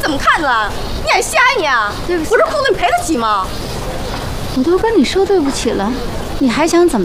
怎么看的？你眼瞎呀你？ 对不起， 我这裤子你赔得起吗？ 我都跟你说对不起了，你还想怎么